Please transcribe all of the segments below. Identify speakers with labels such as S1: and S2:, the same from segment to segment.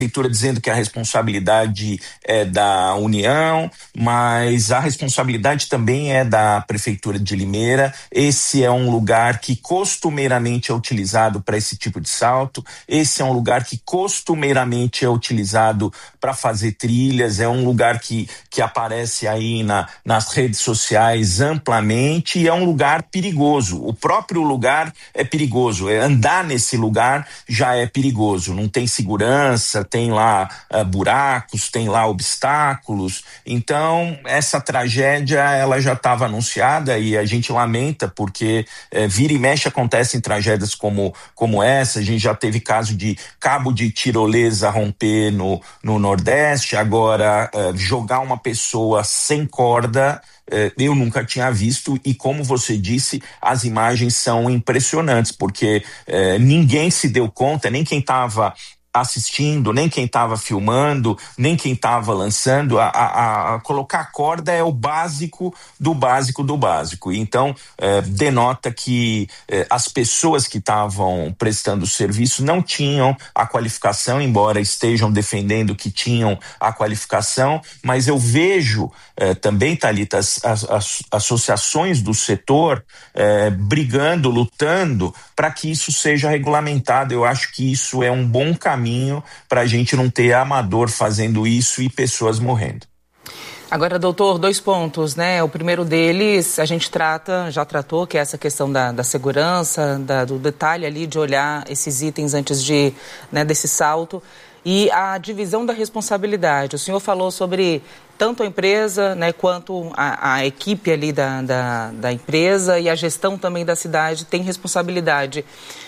S1: Prefeitura dizendo que a responsabilidade é da União, mas a responsabilidade também é da Prefeitura de Limeira. Esse é um lugar que costumeiramente é utilizado para esse tipo de salto, esse é um lugar que costumeiramente é utilizado para fazer trilhas, é um lugar que aparece aí nas redes sociais amplamente e é um lugar perigoso. O próprio lugar é perigoso, andar nesse lugar já é perigoso, não tem segurança, tem lá buracos, tem lá obstáculos. Então, essa tragédia, ela já estava anunciada e a gente lamenta porque vira e mexe acontecem tragédias como essa. A gente já teve caso de cabo de tirolesa romper no Nordeste, agora jogar uma pessoa sem corda, eu nunca tinha visto, e como você disse, as imagens são impressionantes, porque ninguém se deu conta, nem quem estava assistindo, nem quem estava filmando, nem quem estava lançando. A colocar a corda é o básico do básico do básico. Então, denota que as pessoas que estavam prestando o serviço não tinham a qualificação, embora estejam defendendo que tinham a qualificação, mas eu vejo também, Thalita, as associações do setor brigando, lutando para que isso seja regulamentado. Eu acho que isso é um bom caminho para a gente não ter amador fazendo isso e pessoas morrendo.
S2: Agora, doutor, 2 pontos, né? O primeiro deles, a gente já tratou, que é essa questão da segurança, do detalhe ali de olhar esses itens antes desse salto, e a divisão da responsabilidade. O senhor falou sobre tanto a empresa, né, quanto a equipe ali da empresa, e a gestão também da cidade tem responsabilidade.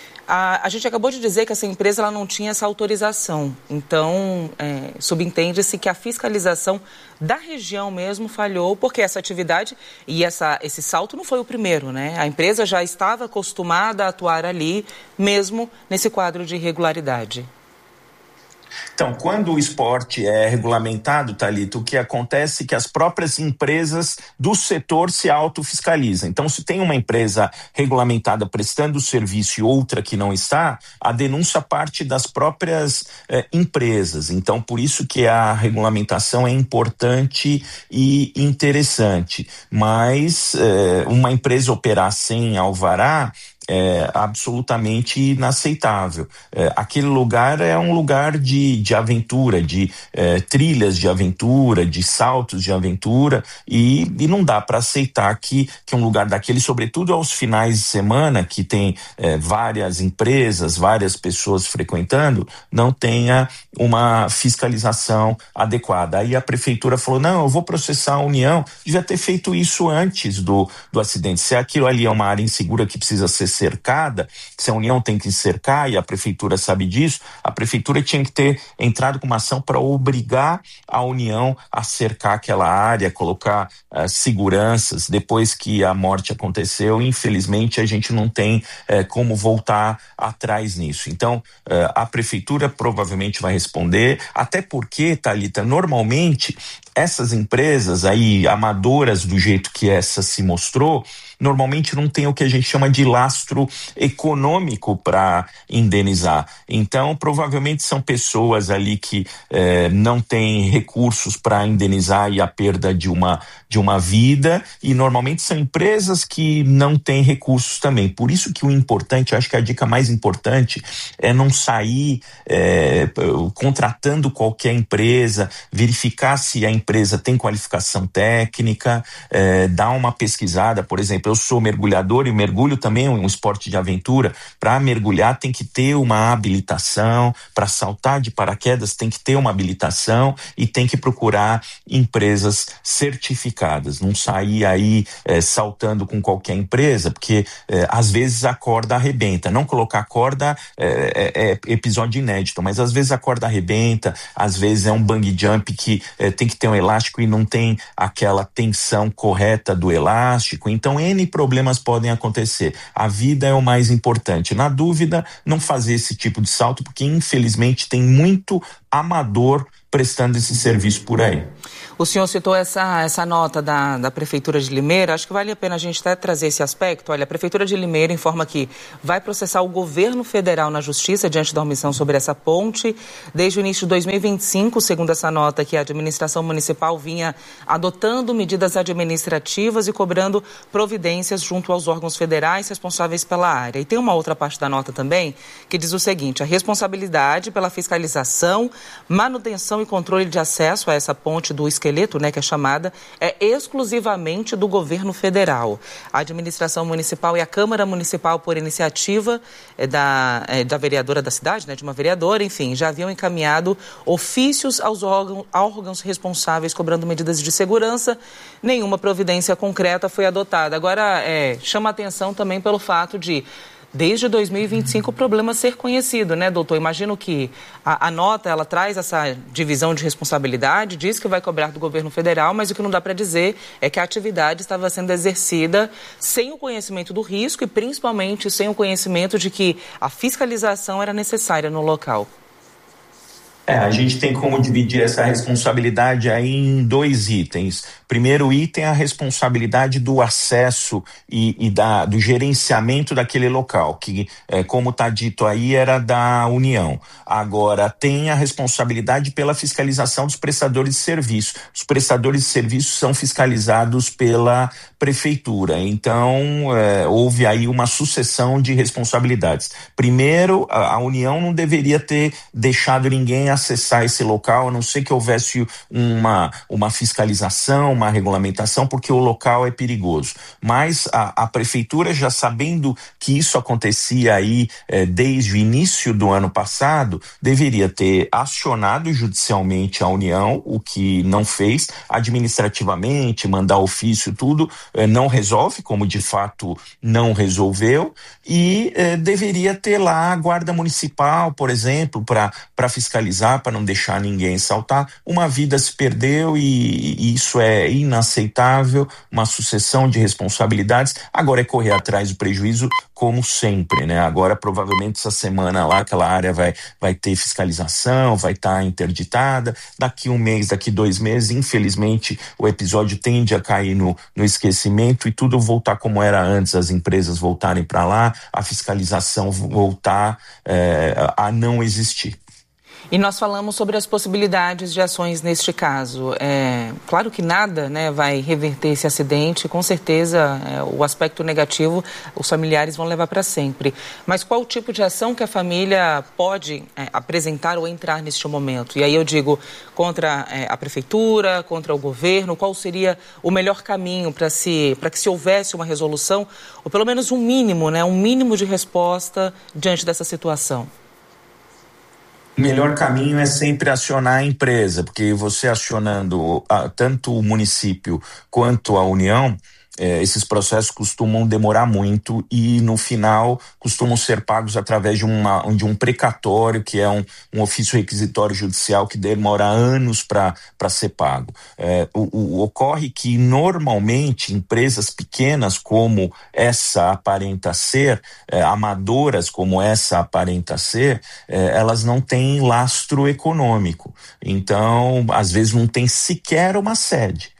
S2: A gente acabou de dizer que essa empresa ela não tinha essa autorização, então subentende-se que a fiscalização da região mesmo falhou, porque essa atividade e esse salto não foi o primeiro, né? A empresa já estava acostumada a atuar ali, mesmo nesse quadro de irregularidade.
S1: Então, quando o esporte é regulamentado, Thalita, o que acontece é que as próprias empresas do setor se autofiscalizam. Então, se tem uma empresa regulamentada prestando serviço e outra que não está, a denúncia parte das próprias empresas. Então, por isso que a regulamentação é importante e interessante. Mas uma empresa operar sem alvará é absolutamente inaceitável. Aquele lugar é um lugar de aventura, de trilhas de aventura, de saltos de aventura, e não dá para aceitar que um lugar daquele, sobretudo aos finais de semana, que tem várias empresas, várias pessoas frequentando, não tenha uma fiscalização adequada. Aí a prefeitura falou, não, eu vou processar a União. Devia ter feito isso antes do acidente. Se aquilo ali é uma área insegura que precisa ser cercada, se a União tem que cercar, e a prefeitura sabe disso, a prefeitura tinha que ter entrado com uma ação para obrigar a União a cercar aquela área, colocar seguranças. Depois que a morte aconteceu, infelizmente a gente não tem como voltar atrás nisso. Então, a prefeitura provavelmente vai responder, até porque, Thalita, normalmente essas empresas aí, amadoras do jeito que essa se mostrou, normalmente não tem o que a gente chama de lastro econômico para indenizar. Então, provavelmente são pessoas ali que não têm recursos para indenizar e a perda de uma vida, e normalmente são empresas que não têm recursos também. Por isso que o importante, eu acho que a dica mais importante é não sair contratando qualquer empresa, verificar se a empresa tem qualificação técnica, dar uma pesquisada. Por exemplo, eu sou mergulhador e mergulho também é um esporte de aventura. Para mergulhar tem que ter uma habilitação, para saltar de paraquedas tem que ter uma habilitação e tem que procurar empresas certificadas. Não sair aí saltando com qualquer empresa, porque às vezes a corda arrebenta. Não colocar corda é episódio inédito, mas às vezes a corda arrebenta, às vezes é um bungee jump que tem que ter um elástico e não tem aquela tensão correta do elástico. Então, N problemas podem acontecer. A vida é o mais importante. Na dúvida, não fazer esse tipo de salto, porque infelizmente tem muito amador prestando esse serviço por aí.
S2: O senhor citou essa nota da Prefeitura de Limeira. Acho que vale a pena a gente até trazer esse aspecto. Olha, a Prefeitura de Limeira informa que vai processar o governo federal na Justiça diante da omissão sobre essa ponte. Desde o início de 2025, segundo essa nota, que a administração municipal vinha adotando medidas administrativas e cobrando providências junto aos órgãos federais responsáveis pela área. E tem uma outra parte da nota também que diz o seguinte: a responsabilidade pela fiscalização, manutenção e controle de acesso a essa ponte do esqueleto, que é chamada, é exclusivamente do governo federal. A administração municipal e a Câmara Municipal, por iniciativa da vereadora da cidade, de uma vereadora, enfim, já haviam encaminhado ofícios aos órgãos responsáveis cobrando medidas de segurança. Nenhuma providência concreta foi adotada. Agora, chama atenção também pelo fato de, desde 2025, o problema ser conhecido, doutor? Imagino que a nota, ela traz essa divisão de responsabilidade, diz que vai cobrar do governo federal, mas o que não dá para dizer é que a atividade estava sendo exercida sem o conhecimento do risco e, principalmente, sem o conhecimento de que a fiscalização era necessária no local.
S1: A gente tem como dividir essa responsabilidade aí em 2 itens. Primeiro item é a responsabilidade do acesso e do gerenciamento daquele local, que, como está dito aí, era da União. Agora, tem a responsabilidade pela fiscalização dos prestadores de serviço. Os prestadores de serviço são fiscalizados pela Prefeitura. Então, houve aí uma sucessão de responsabilidades. Primeiro, a União não deveria ter deixado ninguém acessar esse local, a não ser que houvesse uma fiscalização, uma regulamentação, porque o local é perigoso. Mas a Prefeitura, já sabendo que isso acontecia aí desde o início do ano passado, deveria ter acionado judicialmente a União, o que não fez, administrativamente, mandar ofício, tudo, não resolve, como de fato não resolveu, e deveria ter lá a Guarda Municipal, por exemplo, para fiscalizar, para não deixar ninguém saltar. Uma vida se perdeu e isso é inaceitável, uma sucessão de responsabilidades. Agora é correr atrás do prejuízo, como sempre, Agora, provavelmente, essa semana lá, aquela área vai ter fiscalização, vai estar interditada. Daqui 1 mês, daqui 2 meses, infelizmente, o episódio tende a cair no esquecimento e tudo voltar como era antes, as empresas voltarem para lá, a fiscalização voltar a não existir.
S2: E nós falamos sobre as possibilidades de ações neste caso. Claro que nada vai reverter esse acidente, com certeza o aspecto negativo os familiares vão levar para sempre. Mas qual o tipo de ação que a família pode apresentar ou entrar neste momento? E aí eu digo, contra a Prefeitura, contra o governo, qual seria o melhor caminho para que se houvesse uma resolução, ou pelo menos um mínimo de resposta diante dessa situação?
S1: O melhor caminho é sempre acionar a empresa, porque você acionando tanto o município quanto a União, esses processos costumam demorar muito e no final costumam ser pagos através de um precatório, que é um ofício requisitório judicial que demora anos para ser pago. Ocorre que normalmente empresas pequenas como essa aparenta ser, amadoras como essa aparenta ser, elas não têm lastro econômico. Então, às vezes não tem sequer uma sede,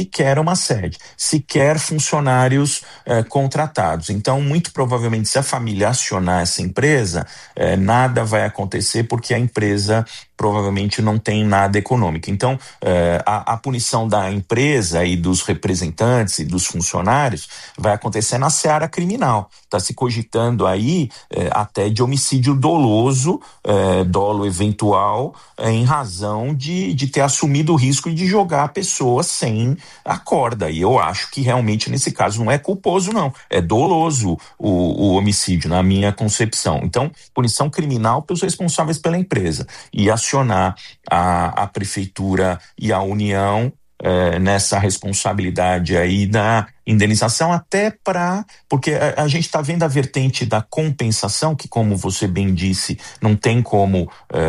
S1: sequer funcionários contratados. Então, muito provavelmente, se a família acionar essa empresa, nada vai acontecer, porque a empresa provavelmente não tem nada econômico. Então, a punição da empresa e dos representantes e dos funcionários vai acontecer na seara criminal. Está se cogitando aí até de homicídio doloso, dolo eventual, em razão de ter assumido o risco de jogar a pessoa sem a corda. E eu acho que realmente nesse caso não é culposo, não. É doloso o homicídio, na minha concepção. Então, punição criminal pelos responsáveis pela empresa. E acionar a Prefeitura e a União nessa responsabilidade aí da indenização, até porque a gente está vendo a vertente da compensação, que, como você bem disse, não tem como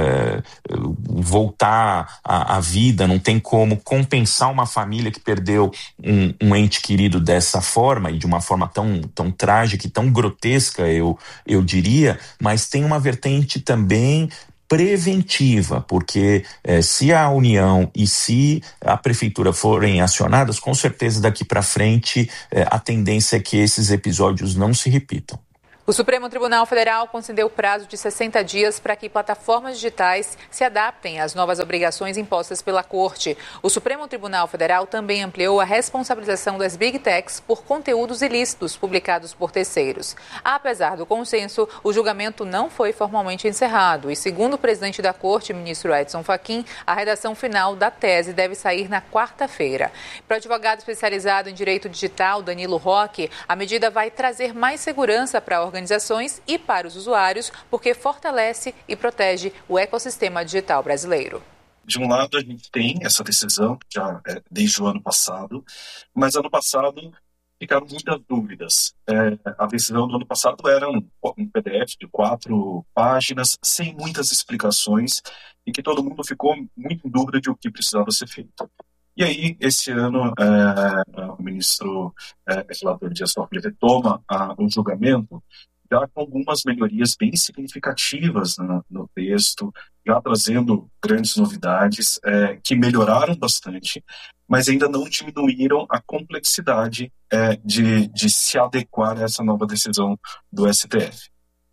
S1: voltar à vida, não tem como compensar uma família que perdeu um ente querido dessa forma, e de uma forma tão trágica e tão grotesca, eu diria, mas tem uma vertente também preventiva, porque se a União e se a Prefeitura forem acionadas, com certeza daqui para frente a tendência é que esses episódios não se repitam.
S3: O Supremo Tribunal Federal concedeu prazo de 60 dias para que plataformas digitais se adaptem às novas obrigações impostas pela Corte. O Supremo Tribunal Federal também ampliou a responsabilização das Big Techs por conteúdos ilícitos publicados por terceiros. Apesar do consenso, o julgamento não foi formalmente encerrado e, segundo o presidente da Corte, ministro Edson Fachin, a redação final da tese deve sair na quarta-feira. Para o advogado especializado em direito digital, Danilo Roque, a medida vai trazer mais segurança para a organizações e para os usuários, porque fortalece e protege o ecossistema digital brasileiro.
S4: De um lado, a gente tem essa decisão já desde o ano passado, mas ano passado ficaram muitas dúvidas. A decisão do ano passado era um PDF de 4 páginas, sem muitas explicações, e que todo mundo ficou muito em dúvida de o que precisava ser feito. E aí, esse ano, o ministro relator Dias Toffoli retoma o julgamento, já com algumas melhorias bem significativas no texto, já trazendo grandes novidades que melhoraram bastante, mas ainda não diminuíram a complexidade de se adequar a essa nova decisão do STF.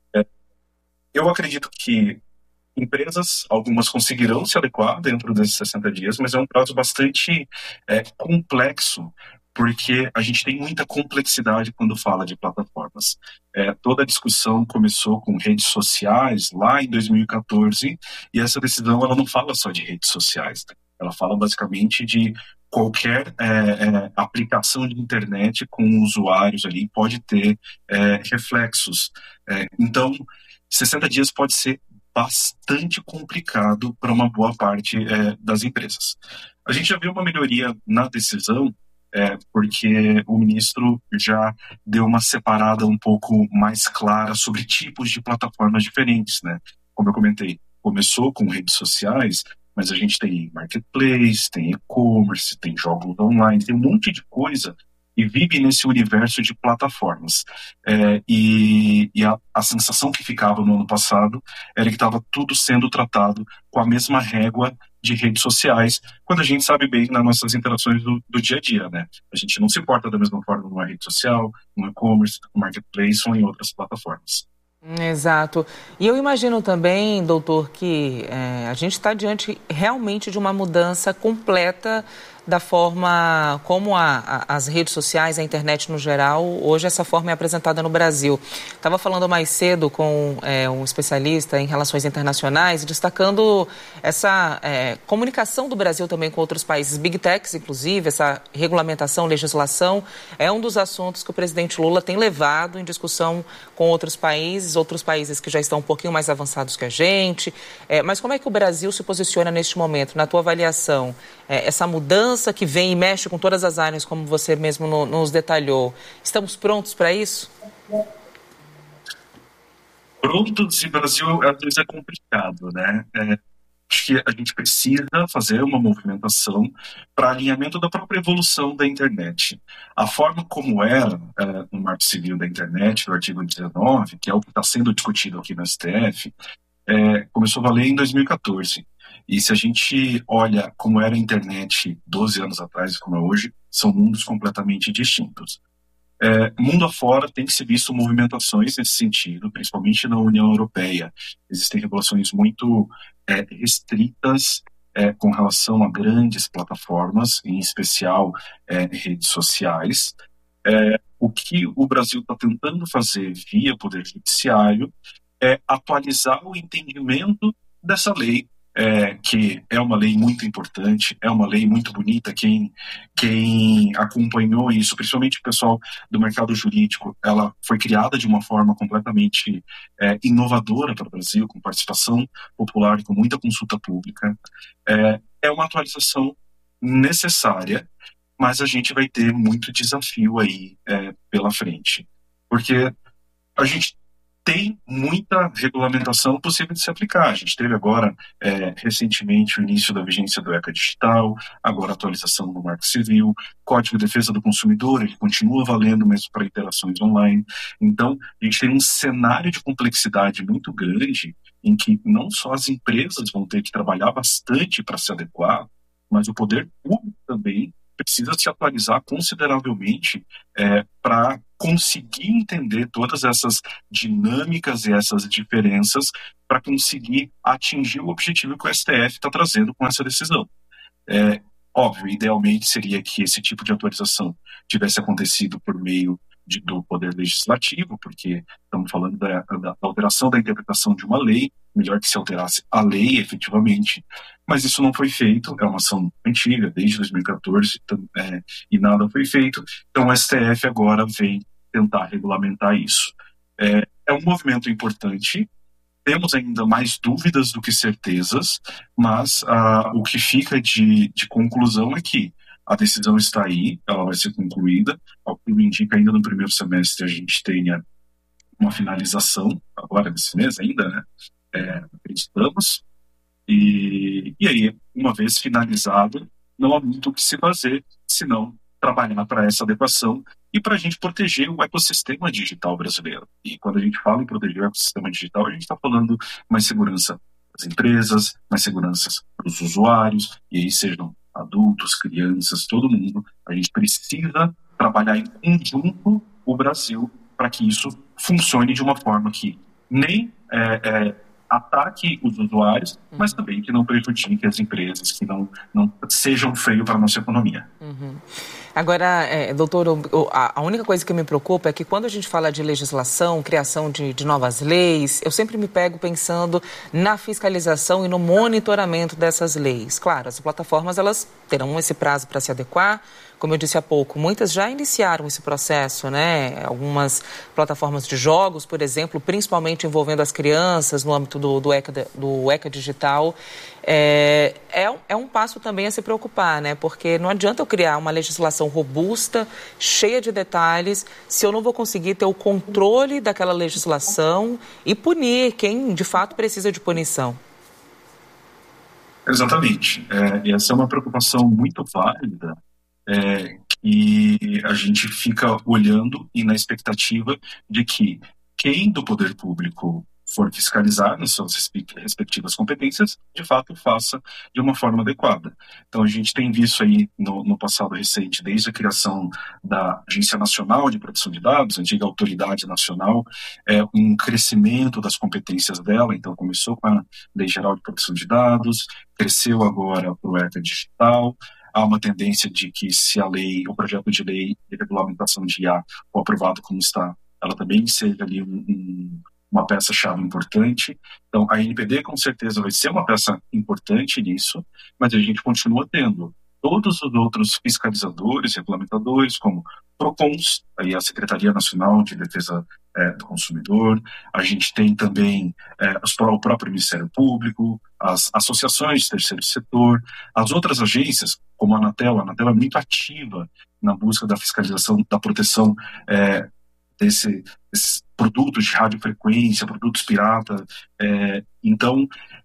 S4: Eu acredito que empresas, algumas conseguirão se adequar dentro desses 60 dias, mas é um prazo bastante complexo, porque a gente tem muita complexidade quando fala de plataformas. Toda a discussão começou com redes sociais lá em 2014, e essa decisão ela não fala só de redes sociais, né? Ela fala basicamente de qualquer aplicação de internet com usuários ali pode ter reflexos. Então, 60 dias pode ser bastante complicado para uma boa parte das empresas. A gente já viu uma melhoria na decisão, porque o ministro já deu uma separada um pouco mais clara sobre tipos de plataformas diferentes, né? Como eu comentei, começou com redes sociais, mas a gente tem marketplace, tem e-commerce, tem jogos online, tem um monte de coisa e vive nesse universo de plataformas. E a sensação que ficava no ano passado era que estava tudo sendo tratado com a mesma régua de redes sociais, quando a gente sabe bem nas nossas interações do dia a dia, né? A gente não se porta da mesma forma numa rede social, no e-commerce, no marketplace ou em outras plataformas.
S2: Exato. E eu imagino também, doutor, que a gente está diante realmente de uma mudança completa da forma como as redes sociais, a internet no geral, hoje essa forma é apresentada no Brasil. Estava falando mais cedo com um especialista em relações internacionais, destacando essa comunicação do Brasil também com outros países, Big Techs, inclusive, essa regulamentação, legislação, é um dos assuntos que o presidente Lula tem levado em discussão com outros países que já estão um pouquinho mais avançados que a gente. Mas como é que o Brasil se posiciona neste momento, na tua avaliação? Essa mudança que vem e mexe com todas as áreas, como você mesmo nos detalhou. Estamos prontos para isso?
S4: Prontos e Brasil, às vezes, é complicado, né? Acho que a gente precisa fazer uma movimentação para alinhamento da própria evolução da internet. A forma como era no Marco Civil da Internet, no artigo 19, que é o que está sendo discutido aqui no STF, começou a valer em 2014. E se a gente olha como era a internet 12 anos atrás e como é hoje, são mundos completamente distintos. Mundo afora tem que se visto movimentações nesse sentido, principalmente na União Europeia. Existem regulações muito restritas com relação a grandes plataformas, em especial redes sociais. O que o Brasil está tentando fazer via Poder Judiciário é atualizar o entendimento dessa lei, que é uma lei muito importante, é uma lei muito bonita. Quem acompanhou isso, principalmente o pessoal do mercado jurídico, ela foi criada de uma forma completamente inovadora para o Brasil, com participação popular, com muita consulta pública. É uma atualização necessária, mas a gente vai ter muito desafio aí pela frente, porque a gente tem muita regulamentação possível de se aplicar. A gente teve agora, recentemente, o início da vigência do ECA Digital, agora a atualização do Marco Civil, Código de Defesa do Consumidor, que continua valendo mesmo para interações online. Então, a gente tem um cenário de complexidade muito grande em que não só as empresas vão ter que trabalhar bastante para se adequar, mas o poder público também precisa se atualizar consideravelmente para conseguir entender todas essas dinâmicas e essas diferenças para conseguir atingir o objetivo que o STF está trazendo com essa decisão. Óbvio, idealmente seria que esse tipo de atualização tivesse acontecido por meio do Poder Legislativo, porque estamos falando da alteração da interpretação de uma lei, melhor que se alterasse a lei efetivamente, mas isso não foi feito, é uma ação antiga, desde 2014, e nada foi feito, então o STF agora vem tentar regulamentar isso. É um movimento importante, temos ainda mais dúvidas do que certezas, mas o que fica de conclusão é que a decisão está aí, ela vai ser concluída. Ao que me indica, ainda no primeiro semestre a gente tenha uma finalização, agora nesse mês ainda, né? Acreditamos. E aí, uma vez finalizado, não há muito o que se fazer, senão trabalhar para essa adequação e para a gente proteger o ecossistema digital brasileiro. E quando a gente fala em proteger o ecossistema digital, a gente está falando mais segurança para as empresas, mais segurança para os usuários, e aí sejam adultos, crianças, todo mundo. A gente precisa trabalhar em conjunto o Brasil para que isso funcione de uma forma que nem ataque os usuários, mas também que não prejudique as empresas, que não sejam freio para a nossa economia.
S2: Agora, doutor, a única coisa que me preocupa é que quando a gente fala de legislação, criação de novas leis, eu sempre me pego pensando na fiscalização e no monitoramento dessas leis. Claro, as plataformas elas terão esse prazo para se adequar. Como eu disse há pouco, muitas já iniciaram esse processo, né? Algumas plataformas de jogos, por exemplo, principalmente envolvendo as crianças no âmbito do ECA Digital, é um passo também a se preocupar, né? Porque não adianta eu criar uma legislação robusta, cheia de detalhes, se eu não vou conseguir ter o controle daquela legislação e punir quem de fato precisa de punição.
S4: Exatamente. E essa é uma preocupação muito válida, que a gente fica olhando e na expectativa de que quem do poder público for fiscalizar nas suas respectivas competências, de fato faça de uma forma adequada. Então a gente tem visto aí no passado recente, desde a criação da Agência Nacional de Proteção de Dados, a antiga Autoridade Nacional, um crescimento das competências dela. Então começou com a Lei Geral de Proteção de Dados, cresceu agora para o ECA Digital. Há uma tendência de que se o projeto de lei de regulamentação de IA for aprovado como está, ela também seja ali uma peça-chave importante. Então, a ANPD com certeza vai ser uma peça importante nisso, mas a gente continua tendo todos os outros fiscalizadores, regulamentadores, como PROCONs, aí a Secretaria Nacional de Defesa do Consumidor, a gente tem também o próprio Ministério Público, as associações de terceiro setor, as outras agências, como a Anatel é muito ativa na busca da fiscalização, da proteção desses produtos de radiofrequência, produtos pirata. Então,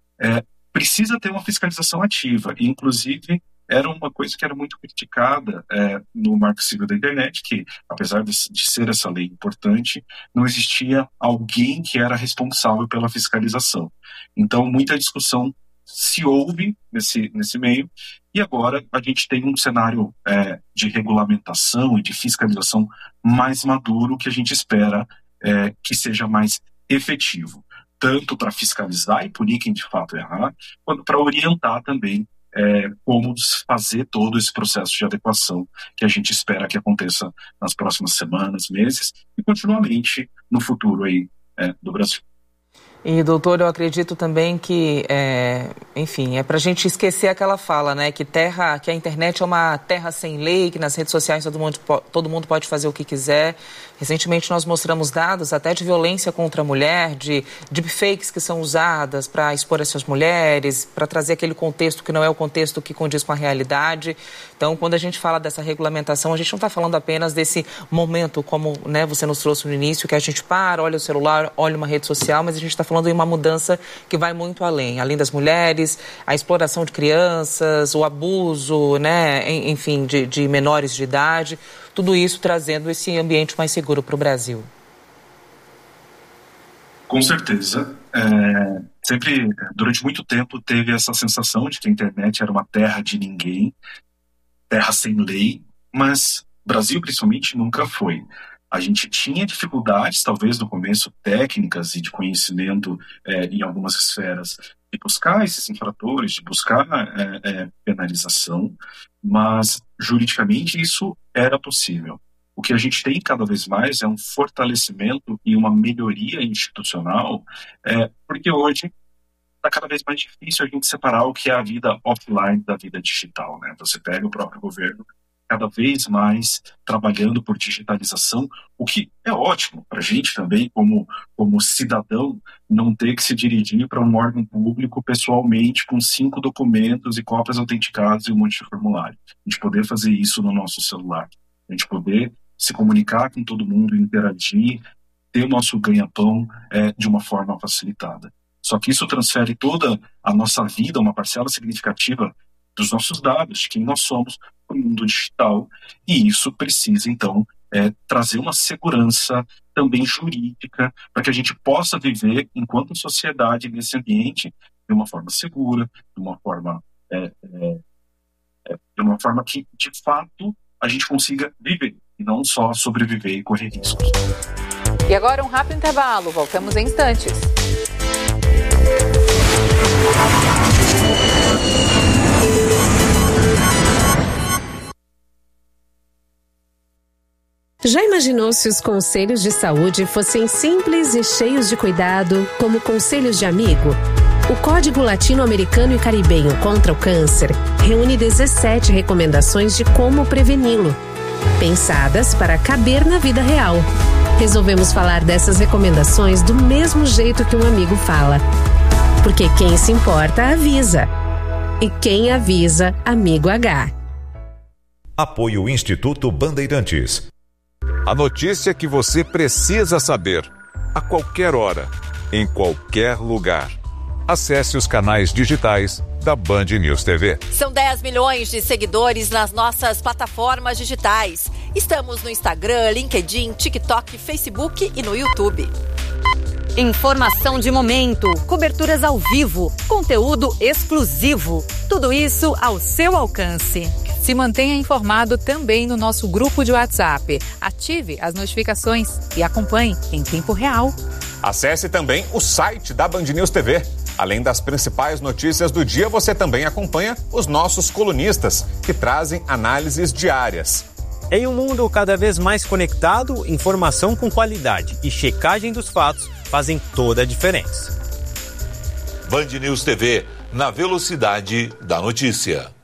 S4: precisa ter uma fiscalização ativa, e, inclusive, era uma coisa que era muito criticada no Marco Civil da Internet, que, apesar de ser essa lei importante, não existia alguém que era responsável pela fiscalização. Então, muita discussão se houve nesse meio, e agora a gente tem um cenário de regulamentação e de fiscalização mais maduro, que a gente espera que seja mais efetivo, tanto para fiscalizar e punir quem de fato errar, quanto para orientar também como fazer todo esse processo de adequação que a gente espera que aconteça nas próximas semanas, meses e continuamente no futuro aí do Brasil.
S2: E, doutor, eu acredito também que, enfim, é para a gente esquecer aquela fala, né, que a internet é uma terra sem lei, que nas redes sociais todo mundo pode fazer o que quiser. Recentemente nós mostramos dados até de violência contra a mulher, de deepfakes que são usadas para expor essas mulheres, para trazer aquele contexto que não é o contexto que condiz com a realidade. Então, quando a gente fala dessa regulamentação, a gente não está falando apenas desse momento, como, né, você nos trouxe no início, que a gente olha o celular, olha uma rede social, mas a gente está falando de uma mudança que vai muito além das mulheres, a exploração de crianças, o abuso, né, enfim, de menores de idade, tudo isso trazendo esse ambiente mais seguro para o Brasil.
S4: Com certeza. sempre, durante muito tempo, teve essa sensação de que a internet era uma terra de ninguém, terra sem lei, mas Brasil, principalmente, nunca foi. A gente tinha dificuldades, talvez no começo, técnicas e de conhecimento em algumas esferas, de buscar esses infratores, de buscar penalização, mas juridicamente isso era possível. O que a gente tem cada vez mais é um fortalecimento e uma melhoria institucional, porque hoje está cada vez mais difícil a gente separar o que é a vida offline da vida digital, né? Você pega o próprio governo cada vez mais trabalhando por digitalização, o que é ótimo para a gente também, como cidadão, não ter que se dirigir para um órgão público pessoalmente com 5 documentos e cópias autenticadas e um monte de formulário. A gente poder fazer isso no nosso celular. A gente poder se comunicar com todo mundo, interagir, ter o nosso ganha-pão de uma forma facilitada. Só que isso transfere toda a nossa vida, uma parcela significativa dos nossos dados, de quem nós somos, para o mundo digital, e isso precisa, então, trazer uma segurança também jurídica para que a gente possa viver, enquanto sociedade, nesse ambiente, de uma forma segura, de uma forma que, de fato, a gente consiga viver, e não só sobreviver e correr riscos.
S3: E agora um rápido intervalo, voltamos em instantes.
S5: Já imaginou se os conselhos de saúde fossem simples e cheios de cuidado, como conselhos de amigo? O Código Latino-Americano e Caribenho contra o Câncer reúne 17 recomendações de como preveni-lo, pensadas para caber na vida real. Resolvemos falar dessas recomendações do mesmo jeito que um amigo fala. Porque quem se importa, avisa. E quem avisa, amigo H.
S6: Apoio Instituto Bandeirantes.
S7: A notícia que você precisa saber, a qualquer hora, em qualquer lugar. Acesse os canais digitais da Band News TV.
S8: São 10 milhões de seguidores nas nossas plataformas digitais. Estamos no Instagram, LinkedIn, TikTok, Facebook e no YouTube.
S9: Informação de momento, coberturas ao vivo, conteúdo exclusivo. Tudo isso ao seu alcance.
S3: Se mantenha informado também no nosso grupo de WhatsApp. Ative as notificações e acompanhe em tempo real.
S7: Acesse também o site da Band News TV. Além das principais notícias do dia, você também acompanha os nossos colunistas, que trazem análises diárias.
S10: Em um mundo cada vez mais conectado, informação com qualidade e checagem dos fatos fazem toda a diferença.
S6: Band News TV, na velocidade da notícia.